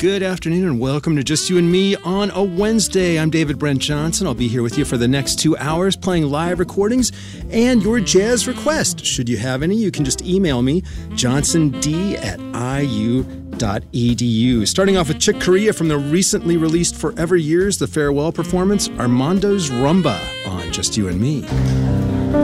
good afternoon, and welcome to Just You and Me on a Wednesday. I'm David Brent Johnson. I'll be here with you for the next 2 hours playing live recordings and your jazz request. Should you have any, you can just email me, johnsond@iu.edu. Starting off with Chick Corea from the recently released Forever Years, the farewell performance, Armando's Rumba on Just You and Me.